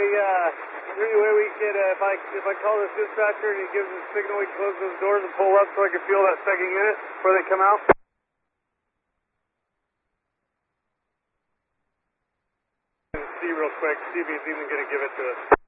is there any way we could, if I call this dispatcher and he gives us a signal, we can close those doors and pull up so I can feel that second unit before they come out? See real quick, see if he's even going to give it to us.